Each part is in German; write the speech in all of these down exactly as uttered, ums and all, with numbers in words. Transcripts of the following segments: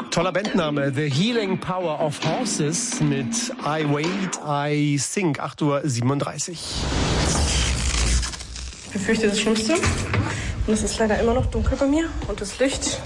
Toller Bandname, The Healing Power of Horses mit I Wait, I Think, acht Uhr siebenunddreißig. Ich befürchte das Schlimmste. Und es ist leider immer noch dunkel bei mir. Und das Licht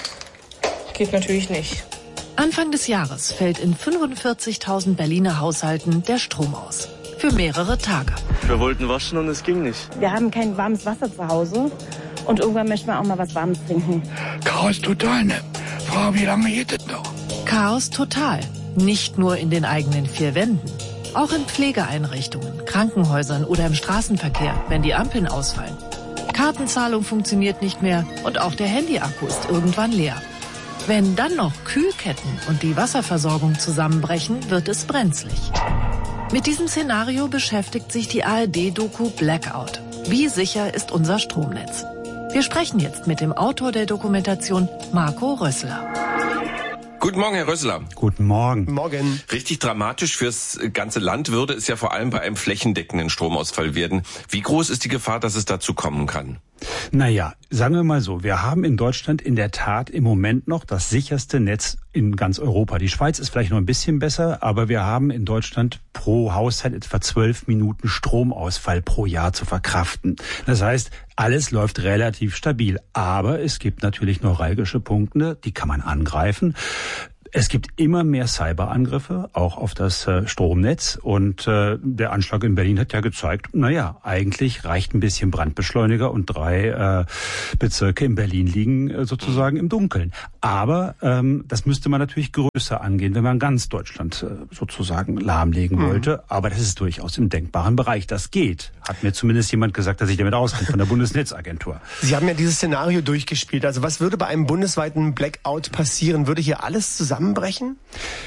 geht natürlich nicht. Anfang des Jahres fällt in fünfundvierzigtausend Berliner Haushalten der Strom aus. Für mehrere Tage. Wir wollten waschen und es ging nicht. Wir haben kein warmes Wasser zu Hause. Und irgendwann möchten wir auch mal was Warmes trinken. Chaos total, ne? Frau, wie lange geht das noch? Chaos total. Nicht nur in den eigenen vier Wänden. Auch in Pflegeeinrichtungen, Krankenhäusern oder im Straßenverkehr, wenn die Ampeln ausfallen. Kartenzahlung funktioniert nicht mehr und auch der Handyakku ist irgendwann leer. Wenn dann noch Kühlketten und die Wasserversorgung zusammenbrechen, wird es brenzlig. Mit diesem Szenario beschäftigt sich die A R D-Doku Blackout. Wie sicher ist unser Stromnetz? Wir sprechen jetzt mit dem Autor der Dokumentation, Marco Rössler. Guten Morgen, Herr Rössler. Guten Morgen. Morgen. Richtig dramatisch fürs ganze Land würde es ja vor allem bei einem flächendeckenden Stromausfall werden. Wie groß ist die Gefahr, dass es dazu kommen kann? Naja, sagen wir mal so, wir haben in Deutschland in der Tat im Moment noch das sicherste Netz in ganz Europa. Die Schweiz ist vielleicht noch ein bisschen besser, aber wir haben in Deutschland pro Haushalt etwa zwölf Minuten Stromausfall pro Jahr zu verkraften. Das heißt, alles läuft relativ stabil. Aber es gibt natürlich neuralgische Punkte, die kann man angreifen. Es gibt immer mehr Cyberangriffe, auch auf das äh, Stromnetz. Und äh, der Anschlag in Berlin hat ja gezeigt, naja, eigentlich reicht ein bisschen Brandbeschleuniger und drei äh, Bezirke in Berlin liegen äh, sozusagen im Dunkeln. Aber ähm, das müsste man natürlich größer angehen, wenn man ganz Deutschland äh, sozusagen lahmlegen mhm. wollte. Aber das ist durchaus im denkbaren Bereich. Das geht. Hat mir zumindest jemand gesagt, dass ich damit auskennt von der Bundesnetzagentur. Sie haben ja dieses Szenario durchgespielt. Also was würde bei einem bundesweiten Blackout passieren? Würde hier alles zusammenbrechen?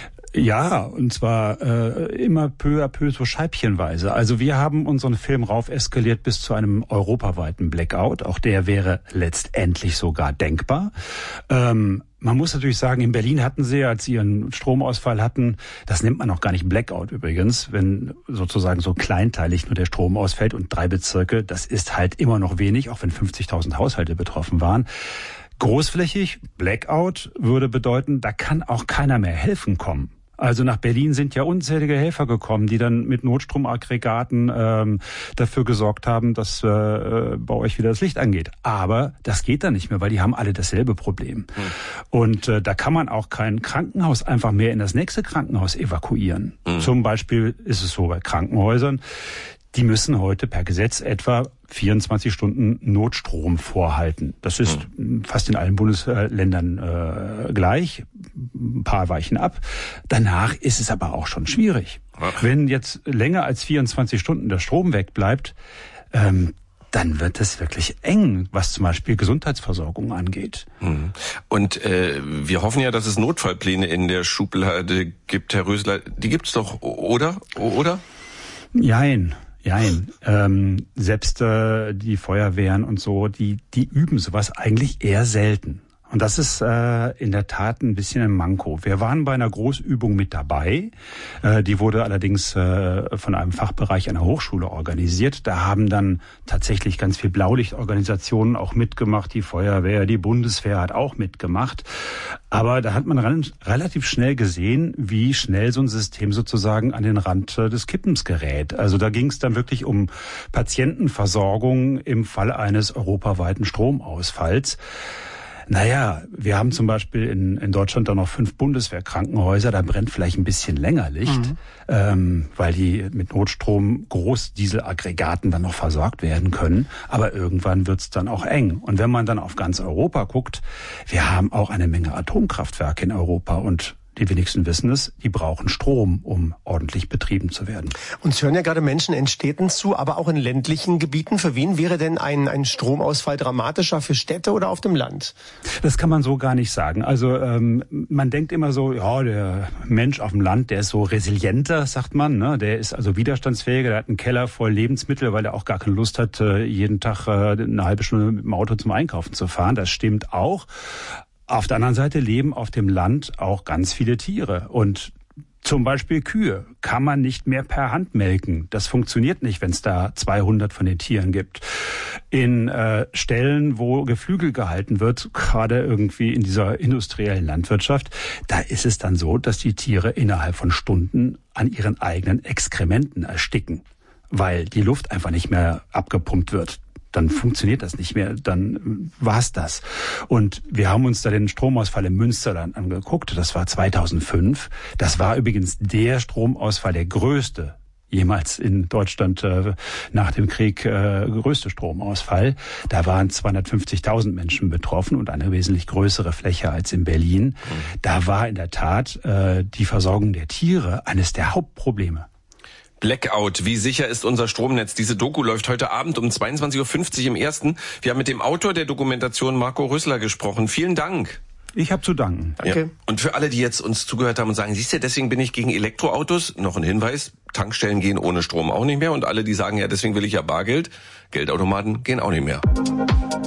Ja, und zwar äh, immer peu à peu so scheibchenweise. Also wir haben unseren Film rauf eskaliert bis zu einem europaweiten Blackout. Auch der wäre letztendlich sogar denkbar. Ähm, man muss natürlich sagen, in Berlin hatten sie, als sie ihren Stromausfall hatten, das nennt man auch gar nicht Blackout übrigens, wenn sozusagen so kleinteilig nur der Strom ausfällt und drei Bezirke, das ist halt immer noch wenig, auch wenn fünfzigtausend Haushalte betroffen waren. Großflächig, Blackout, würde bedeuten, da kann auch keiner mehr helfen kommen. Also nach Berlin sind ja unzählige Helfer gekommen, die dann mit Notstromaggregaten ähm, dafür gesorgt haben, dass äh, bei euch wieder das Licht angeht. Aber das geht dann nicht mehr, weil die haben alle dasselbe Problem. Hm. Und äh, da kann man auch kein Krankenhaus einfach mehr in das nächste Krankenhaus evakuieren. Hm. Zum Beispiel ist es so bei Krankenhäusern, die müssen heute per Gesetz etwa vierundzwanzig Stunden Notstrom vorhalten. Das ist mhm. fast in allen Bundesländern äh, gleich. Ein paar weichen ab. Danach ist es aber auch schon schwierig. Ach. Wenn jetzt länger als vierundzwanzig Stunden der Strom wegbleibt, ähm, dann wird es wirklich eng, was zum Beispiel Gesundheitsversorgung angeht. Mhm. Und äh, wir hoffen ja, dass es Notfallpläne in der Schublade gibt, Herr Rössler. Die gibt's doch, oder? Oder? Jein. Nein, ähm, selbst äh, die Feuerwehren und so, die die üben sowas eigentlich eher selten. Und das ist äh, in der Tat ein bisschen ein Manko. Wir waren bei einer Großübung mit dabei. Äh, die wurde allerdings äh, von einem Fachbereich einer Hochschule organisiert. Da haben dann tatsächlich ganz viel Blaulichtorganisationen auch mitgemacht. Die Feuerwehr, die Bundeswehr hat auch mitgemacht. Aber da hat man re- relativ schnell gesehen, wie schnell so ein System sozusagen an den Rand äh, des Kippens gerät. Also da ging es dann wirklich um Patientenversorgung im Fall eines europaweiten Stromausfalls. Naja, wir haben zum Beispiel in, in Deutschland dann noch fünf Bundeswehrkrankenhäuser, da brennt vielleicht ein bisschen länger Licht, mhm. ähm, weil die mit Notstrom Großdieselaggregaten dann noch versorgt werden können. Aber irgendwann wird's dann auch eng. Und wenn man dann auf ganz Europa guckt, wir haben auch eine Menge Atomkraftwerke in Europa und die wenigsten wissen es, die brauchen Strom, um ordentlich betrieben zu werden. Uns hören ja gerade Menschen in Städten zu, aber auch in ländlichen Gebieten. Für wen wäre denn ein, ein Stromausfall dramatischer, für Städte oder auf dem Land? Das kann man so gar nicht sagen. Also ähm, man denkt immer so, ja, der Mensch auf dem Land, der ist so resilienter, sagt man. Ne? Der ist also widerstandsfähiger, der hat einen Keller voll Lebensmittel, weil er auch gar keine Lust hat, jeden Tag eine halbe Stunde mit dem Auto zum Einkaufen zu fahren. Das stimmt auch. Auf der anderen Seite leben auf dem Land auch ganz viele Tiere und Zum Beispiel Kühe kann man nicht mehr per Hand melken. Das funktioniert nicht, wenn es da zweihundert von den Tieren gibt. In äh, Stellen, wo Geflügel gehalten wird, gerade irgendwie in dieser industriellen Landwirtschaft, da ist es dann so, dass die Tiere innerhalb von Stunden an ihren eigenen Exkrementen ersticken, weil die Luft einfach nicht mehr abgepumpt wird. Dann funktioniert das nicht mehr, dann war's das. Und wir haben uns da den Stromausfall im Münsterland angeguckt, das war zweitausendfünf. Das war übrigens der Stromausfall, der größte jemals in Deutschland äh, nach dem Krieg äh, größte Stromausfall. Da waren zweihundertfünfzigtausend Menschen betroffen und eine wesentlich größere Fläche als in Berlin. Mhm. Da war in der Tat äh, die Versorgung der Tiere eines der Hauptprobleme. Blackout. Wie sicher ist unser Stromnetz? Diese Doku läuft heute Abend um zweiundzwanzig Uhr fünfzig im Ersten. Wir haben mit dem Autor der Dokumentation, Marco Rösler, gesprochen. Vielen Dank. Ich habe zu danken. Danke. Ja. Und für alle, die jetzt uns zugehört haben und sagen, siehst du, deswegen bin ich gegen Elektroautos, noch ein Hinweis, Tankstellen gehen ohne Strom auch nicht mehr. Und alle, die sagen, ja, deswegen will ich ja Bargeld, Geldautomaten gehen auch nicht mehr.